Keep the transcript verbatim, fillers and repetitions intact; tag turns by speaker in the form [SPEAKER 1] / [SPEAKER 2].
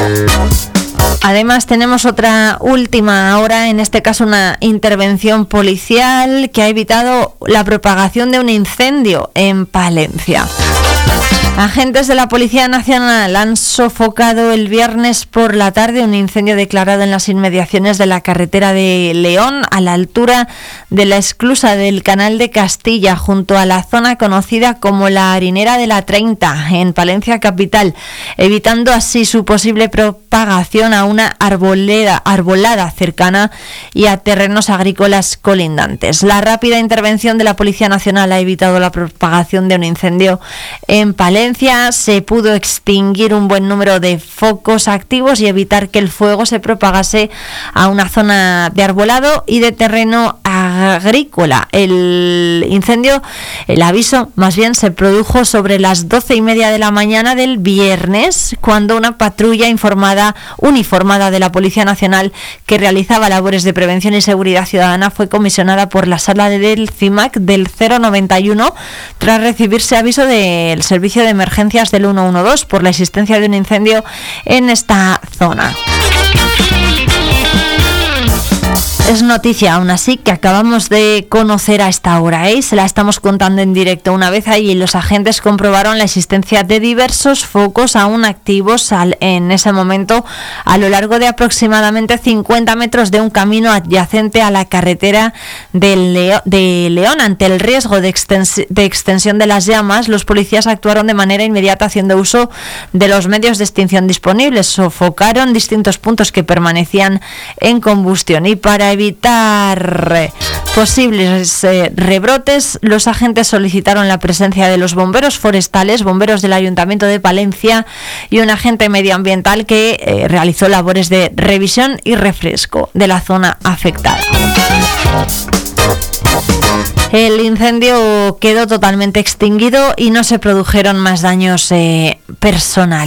[SPEAKER 1] Además, tenemos otra última hora, en este caso una intervención policial que ha evitado la propagación de un incendio en Palencia. Agentes de la Policía Nacional han sofocado el viernes por la tarde un incendio declarado en las inmediaciones de la carretera de León, a la altura de la esclusa del Canal de Castilla, junto a la zona conocida como la Harinera de la treinta, en Palencia capital, evitando así su posible propagación a una arboleda, arbolada cercana y a terrenos agrícolas colindantes. La rápida intervención de la Policía Nacional ha evitado la propagación de un incendio en Palencia. Se pudo extinguir un buen número de focos activos y evitar que el fuego se propagase a una zona de arbolado y de terreno agrícola. El incendio, el aviso más bien, se produjo sobre las doce y media de la mañana del viernes, cuando una patrulla informada, uniformada de la Policía Nacional que realizaba labores de prevención y seguridad ciudadana fue comisionada por la sala del CIMAC del cero noventa y uno tras recibirse aviso del servicio de emergencias del ciento doce por la existencia de un incendio en esta zona. Es noticia aún así que acabamos de conocer a esta hora, ¿eh? Se la estamos contando en directo. Una vez allí, los agentes comprobaron la existencia de diversos focos aún activos al, en ese momento a lo largo de aproximadamente cincuenta metros de un camino adyacente a la carretera de, Leo, de León. Ante el riesgo de, extens, de extensión de las llamas, los policías actuaron de manera inmediata haciendo uso de los medios de extinción disponibles. Sofocaron distintos puntos que permanecían en combustión y para evitar posibles eh, rebrotes, los agentes solicitaron la presencia de los bomberos forestales, bomberos del Ayuntamiento de Palencia y un agente medioambiental que eh, realizó labores de revisión y refresco de la zona afectada. El incendio quedó totalmente extinguido y no se produjeron más daños eh, personales.